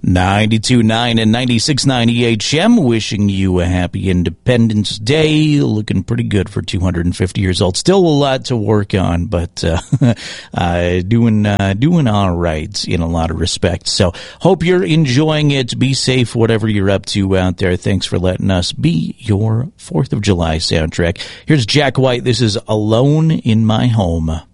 92.9 and 96.9 EHM, wishing you a happy Independence Day. Looking pretty good for 250 years old. Still a lot to work on, but doing all right in a lot of respects. So hope you're enjoying it. Be safe, whatever you're up to out there. Thanks for letting us be your 4th of July soundtrack. Here's Jack White. This is Alone in My Home.